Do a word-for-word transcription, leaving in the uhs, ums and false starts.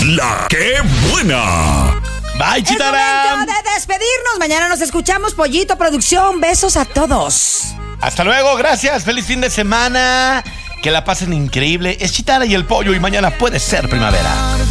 La ¡Qué buena! Bye, Chitara. Es momento de despedirnos. Mañana nos escuchamos, Pollito Producción. Besos a todos. Hasta luego, gracias. Feliz fin de semana. Que la pasen increíble. Es Chitara y el Pollo y mañana puede ser primavera.